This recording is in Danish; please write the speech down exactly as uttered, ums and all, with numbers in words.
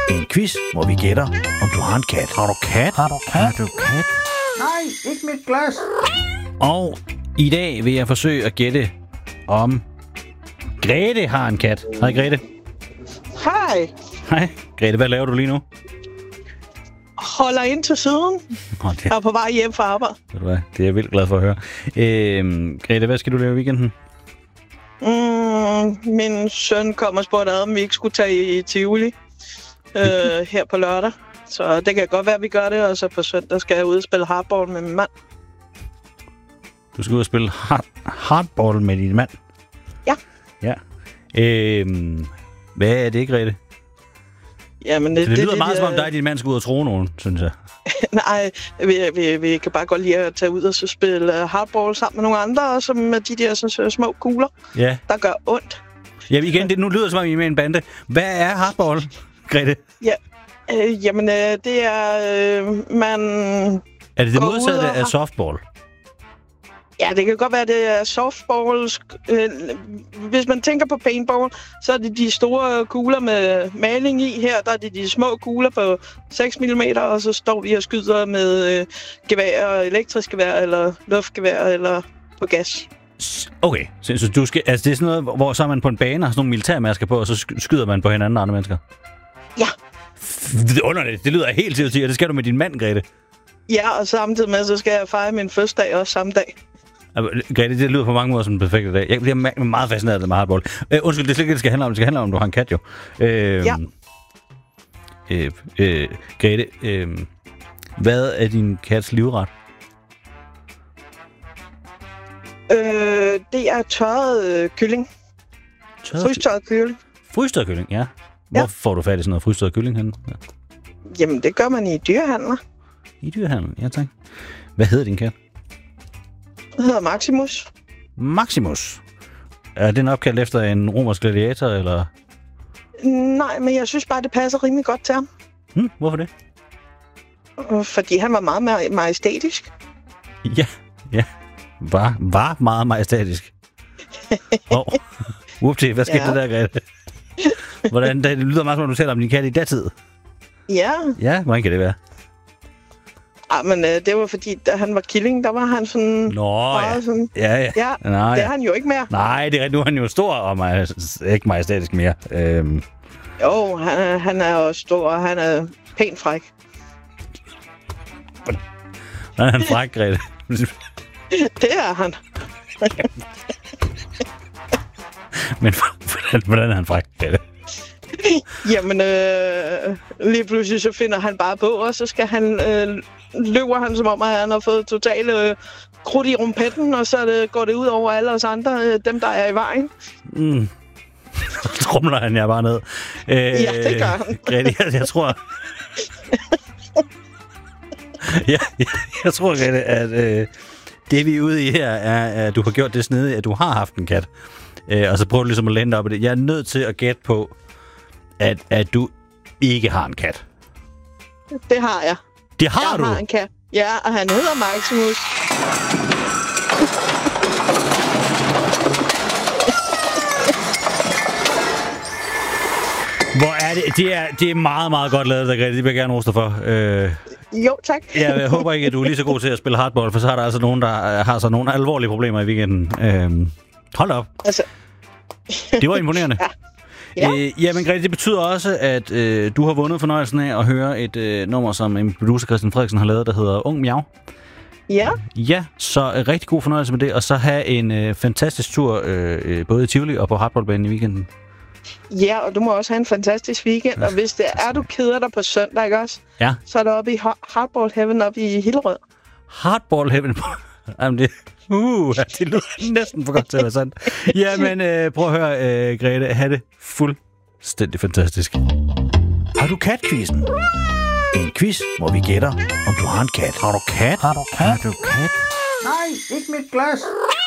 En quiz, hvor vi gætter, om du har en kat. Har du kat? Har du kat? Har du kat? Nej, ikke mit glas. Og i dag vil jeg forsøge at gætte, om Grete har en kat. Hej, Grete. Hej. Hej. Grete, hvad laver du lige nu? Holder ind til siden. Oh, det... Jeg er på vej hjem fra arbejde. Ved du hvad? Det er jeg vildt glad for at høre. Øhm, Grete, hvad skal du lave i weekenden? Mm, min søn kom og spurgte ad, om vi ikke skulle tage i Tivoli øh, her på lørdag. Så det kan godt være, at vi gør det. Og så på søndag skal jeg ud og spille hardball med min mand. Du skal ud og spille hard, hardball med din mand? Ja. Ja. Øhm, hvad er det, Grete? Jamen, det, det, det lyder det, meget, det, som om dig og din mand skal ud og tro nogen, synes jeg. Nej, vi, vi, vi kan bare godt lide at tage ud og så spille hardball sammen med nogle andre, som med de der så, små kugler, ja. Der gør ondt. Ja, igen, det nu lyder som om I er med en bande. Hvad er hardball, Grete? Ja, øh, jamen, øh, det er, øh, man... Er det det modsatte af softball? Ja, det kan godt være, det er softball. Øh, hvis man tænker på paintball, så er det de store kugler med maling i. Her der er det de små kugler på seks millimeter, og så står vi og skyder med øh, gevær, elektrisk gevær, eller luftgevær, eller på gas. Okay, så, så du skal, altså det er sådan noget, hvor så er man på en bane og har sådan nogle militærmasker på, og så skyder man på hinanden og andre mennesker? Ja. Det er underligt. Det lyder helt til at sige, og det skal du med din mand, Grete. Ja, og samtidig med, så skal jeg fejre min fødselsdag også samme dag. Grete, det lyder på mange måder som en perfekt dag. Jeg bliver meget fascineret af det med hardball. Uh, undskyld, det er slet ikke det, skal handle om. Det skal handle om, om du har en kat, jo. Uh, ja. Uh, uh, Grete, uh, hvad er din kats livret? Øh, det er tørret øh, kylling. Tørret frystørret kylling. Frystørret kylling, ja. Hvor ja. får du fat i sådan noget frystørret kylling henne? Ja. Jamen, det gør man i dyrehandler. I dyrehandler, ja tak. Hvad hedder din kat? Den hedder Maximus. Maximus? Er den opkaldt efter en romersk gladiator, eller? Nej, men jeg synes bare, det passer rimelig godt til ham. Hmm, hvorfor det? Fordi han var meget mere majestætisk. Ja, ja. Var, var meget majestætisk. Åh, oh. Whoopty, hvad skete ja. der der, Grete? Hvordan, det lyder meget som om, du taler om din kat i datid. Ja. Ja, hvordan kan det være? Ah, men øh, det var fordi, da han var killing, der var han sådan... Nå, ja. Sådan, ja, ja. ja. Nå, det ja. er han jo ikke mere. Nej, det er, nu er han jo stor og maj- ikke majestætisk mere. Øhm. Jo, han, han er jo stor, og han er pænt fræk. Hvordan er han fræk, Grete? Det er han. Men hvordan, hvordan er han fræk, Grete? Jamen, øh, lige pludselig så finder han bare på, og så skal han, øh, løber han som om, at han har fået totalt øh, krudt i rumpetten, og så det, går det ud over alle os andre, øh, dem der er i vejen. Mm. Så trumler han jer bare ned. Øh, ja, det gør han. Grete, jeg, jeg tror... ja, jeg, jeg tror, Grete, at øh, det vi er ude i her, er, at du har gjort det snedigt, at du har haft en kat. Øh, og så prøver du ligesom at lande op i det. Jeg er nødt til at gætte på, at, at du ikke har en kat. Det har jeg. Det har jeg du? Jeg har en kat. Ja, og han hedder Maximus. Hvor er det? Det er, det er meget, meget godt lavet, der, Grete. Det vil jeg gerne rose dig for. Øh, jo, tak. jeg håber ikke, at du er lige så god til at spille hardball, for så er der altså nogen, der har så nogle alvorlige problemer i weekenden. Øh, hold op. Altså. Det var imponerende. Ja. Ja. Øh, jamen, Grete, det betyder også, at øh, du har vundet fornøjelsen af at høre et øh, nummer, som en producer, Christian Frederiksen, har lavet, der hedder Ung Miau. Ja. Ja, så øh, rigtig god fornøjelse med det, og så have en øh, fantastisk tur, øh, både i Tivoli og på hardballbanen i weekenden. Ja, og du må også have en fantastisk weekend, og hvis det er, du keder dig på søndag, ikke også? Ja. Så er der oppe i Hardball Heaven oppe i Hillerød. Hardball Heaven? Jamen det... Uh, det lyder næsten for godt til at være sandt. Jamen, øh, prøv at høre, øh, Grete. Ha' det fuldstændig fantastisk. Har du katquizzen? En quiz, hvor vi gætter, om du har en kat. Har du kat? Har du kat? Har du kat? Nej, ikke mit glas.